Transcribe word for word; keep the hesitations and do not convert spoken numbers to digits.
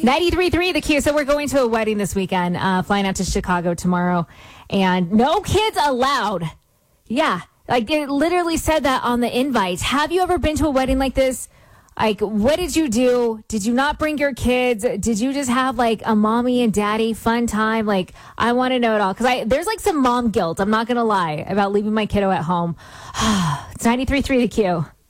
ninety-three point three The Q. So we're going to a wedding this weekend, uh, flying out to Chicago tomorrow, and no kids allowed. Yeah, like it literally said that on the invite. Have you ever been to a wedding like this? Like, what did you do? Did you not bring your kids? Did you just have like a mommy and daddy fun time? Like, I want to know it all because I there's like some mom guilt. I'm not gonna lie about leaving my kiddo at home. It's ninety-three point three The Q.